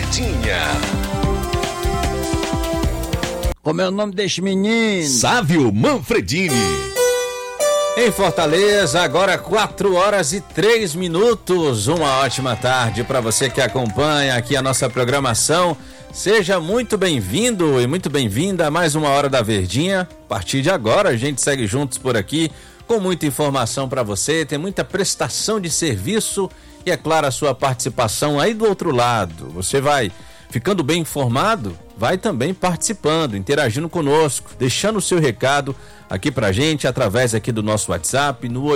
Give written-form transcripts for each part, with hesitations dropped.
Verdinha. Como é o nome deste menino? Sávio Manfredini. Em Fortaleza, agora 4h03. Uma ótima tarde para você que acompanha aqui a nossa programação. Seja muito bem-vindo e muito bem-vinda a mais uma Hora da Verdinha. A partir de agora a gente segue juntos por aqui com muita informação para você, tem muita prestação de serviço e, é claro, a sua participação aí do outro lado. Você vai ficando bem informado, vai também participando, interagindo conosco, deixando o seu recado aqui pra gente através aqui do nosso WhatsApp no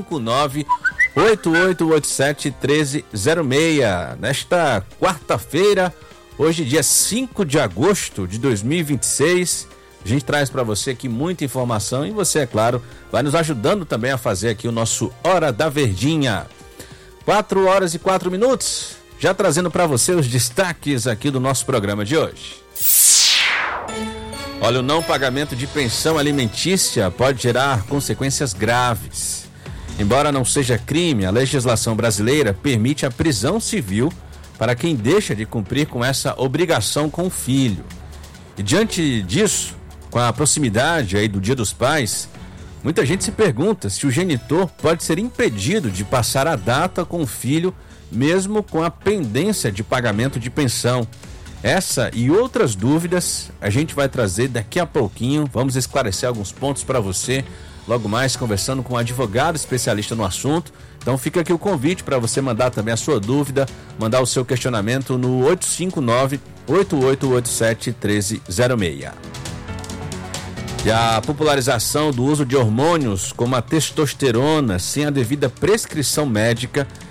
859-8887-1306. Nesta quarta-feira, hoje dia 5 de agosto de 2026, a gente traz para você aqui muita informação e você, é claro, vai nos ajudando também a fazer aqui o nosso Hora da Verdinha. 4h04, já trazendo para você os destaques aqui do nosso programa de hoje. Olha, o não pagamento de pensão alimentícia pode gerar consequências graves. Embora não seja crime, a legislação brasileira permite a prisão civil para quem deixa de cumprir com essa obrigação com o filho. E diante disso, com a proximidade aí do Dia dos Pais, muita gente se pergunta se o genitor pode ser impedido de passar a data com o filho, mesmo com a pendência de pagamento de pensão. Essa e outras dúvidas a gente vai trazer daqui a pouquinho. Vamos esclarecer alguns pontos para você, logo mais conversando com um advogado especialista no assunto. Então fica aqui o convite para você mandar também a sua dúvida, mandar o seu questionamento no 859-8887-1306. E a popularização do uso de hormônios como a testosterona sem a devida prescrição médica